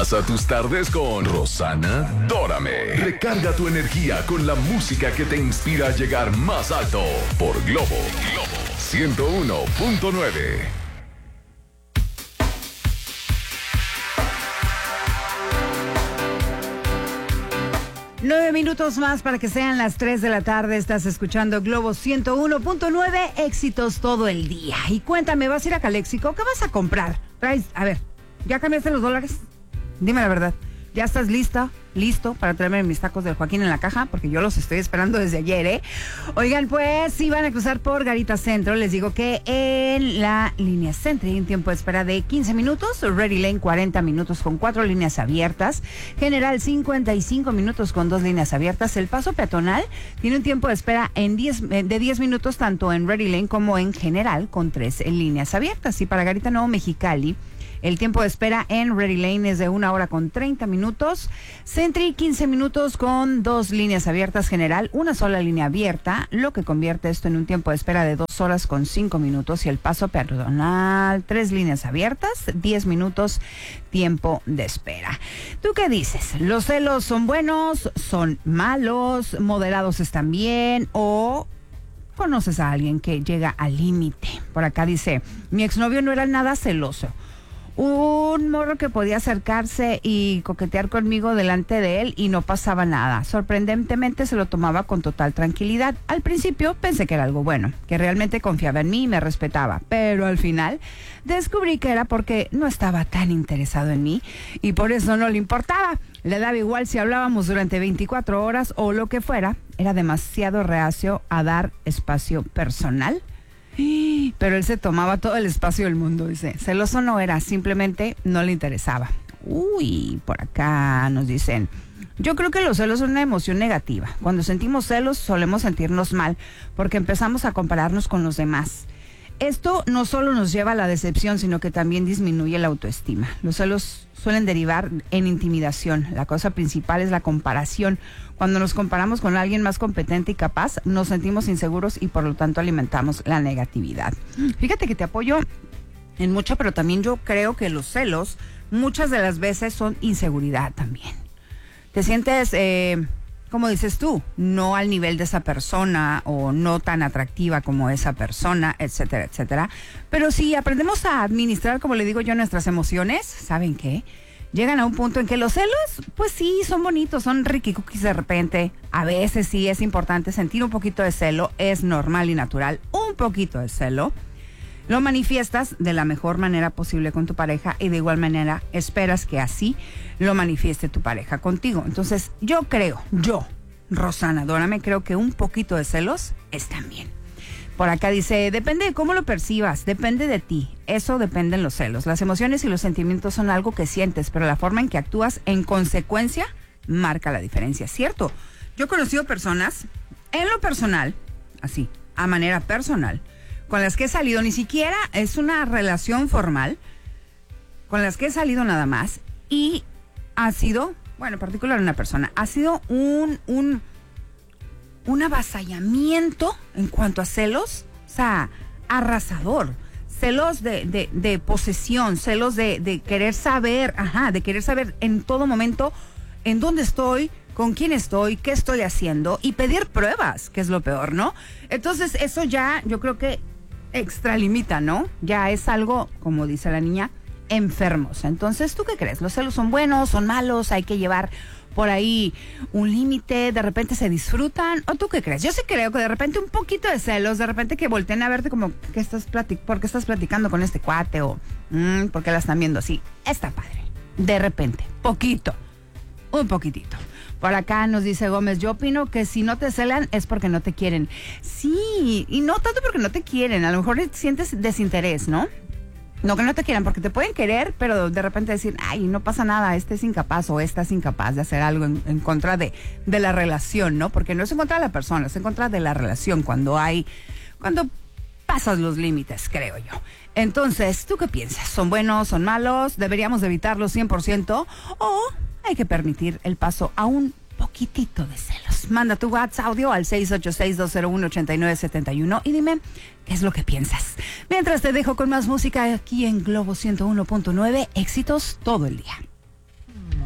Pasa tus tardes con Rosana Dórame. Recarga tu energía con la música que te inspira a llegar más alto por Globo 101.9. 9 minutos más para que sean las 3 de la tarde. Estás escuchando Globo 101.9, éxitos todo el día. Y cuéntame, ¿vas a ir a Calexico? ¿Qué vas a comprar? A ver, ¿ya cambiaste los dólares? Dime la verdad. ¿Ya estás listo para traerme mis tacos del Joaquín en la caja? Porque yo los estoy esperando desde ayer, ¿eh? Oigan, pues, si van a cruzar por Garita Centro, les digo que en la línea Centro hay un tiempo de espera de 15 minutos, Ready Lane 40 minutos con 4 líneas abiertas, General 55 minutos con 2 líneas abiertas, el paso peatonal tiene un tiempo de espera de 10 minutos tanto en Ready Lane como en General con 3 líneas abiertas. Y para Garita Nuevo Mexicali, el tiempo de espera en Ready Lane es de 1 hora con 30 minutos. Sentry, 15 minutos con 2 líneas abiertas. General, una sola línea abierta, lo que convierte esto en un tiempo de espera de 2 horas con 5 minutos. Y el paso peatonal, 3 líneas abiertas, 10 minutos tiempo de espera. ¿Tú qué dices? ¿Los celos son buenos? ¿Son malos? ¿Moderados están bien? ¿O conoces a alguien que llega al límite? Por acá dice, mi exnovio no era nada celoso. Un morro que podía acercarse y coquetear conmigo delante de él y no pasaba nada. Sorprendentemente se lo tomaba con total tranquilidad. Al principio pensé que era algo bueno, que realmente confiaba en mí y me respetaba. Pero al final descubrí que era porque no estaba tan interesado en mí y por eso no le importaba. Le daba igual si hablábamos durante 24 horas o lo que fuera. Era demasiado reacio a dar espacio personal. Pero él se tomaba todo el espacio del mundo, dice. Celoso no era, simplemente no le interesaba. Uy, por acá nos dicen, yo creo que los celos son una emoción negativa. Cuando sentimos celos solemos sentirnos mal, porque empezamos a compararnos con los demás. Esto no solo nos lleva a la decepción, sino que también disminuye la autoestima. Los celos suelen derivar en intimidación. La cosa principal es la comparación. Cuando nos comparamos con alguien más competente y capaz, nos sentimos inseguros y por lo tanto alimentamos la negatividad. Fíjate que te apoyo en mucho, pero también yo creo que los celos muchas de las veces son inseguridad también. Te sientes, como dices tú, no al nivel de esa persona o no tan atractiva como esa persona, etcétera, etcétera. Pero si aprendemos a administrar, como le digo yo, nuestras emociones, ¿saben qué? Llegan a un punto en que los celos, pues sí, son bonitos, son riquicookies de repente. A veces sí es importante sentir un poquito de celo, es normal y natural, un poquito de celo. Lo manifiestas de la mejor manera posible con tu pareja y de igual manera esperas que así lo manifieste tu pareja contigo. Entonces, yo, Rosana Dórame, creo que un poquito de celos están bien. Por acá dice, depende de cómo lo percibas, depende de ti. Eso depende en los celos. Las emociones y los sentimientos son algo que sientes, pero la forma en que actúas en consecuencia marca la diferencia, ¿cierto? Yo he conocido personas, en lo personal, así, a manera personal, con las que he salido, ni siquiera es una relación formal, con las que he salido nada más, y ha sido, bueno, en particular una persona, ha sido un avasallamiento en cuanto a celos, o sea, arrasador. Celos de posesión, celos de querer saber, de querer saber en todo momento en dónde estoy, con quién estoy, qué estoy haciendo y pedir pruebas, que es lo peor, ¿no? Entonces eso ya yo creo que extralimita, ¿no? Ya es algo, como dice la niña, enfermos. Entonces, ¿tú qué crees? ¿Los celos son buenos, son malos? ¿Hay que llevar por ahí un límite? ¿De repente se disfrutan? ¿O tú qué crees? Yo sí creo que de repente un poquito de celos, de repente que volteen a verte como, ¿por qué estás platicando con este cuate? O, ¿por qué la están viendo así? Está padre. De repente, un poquitito. Por acá nos dice Gómez, yo opino que si no te celan es porque no te quieren. Sí, y no tanto porque no te quieren, a lo mejor sientes desinterés, ¿no? No que no te quieran, porque te pueden querer, pero de repente decir, ay, no pasa nada, este es incapaz o esta es incapaz de hacer algo en contra de la relación, ¿no? Porque no es en contra de la persona, es en contra de la relación cuando pasas los límites, creo yo. Entonces, ¿tú qué piensas? ¿Son buenos, son malos? ¿Deberíamos evitarlos 100%? ¿O hay que permitir el paso a un poquitito de celos? Manda tu WhatsApp audio al 686-201-8971 y dime qué es lo que piensas. Mientras te dejo con más música aquí en Globo 101.9, éxitos todo el día.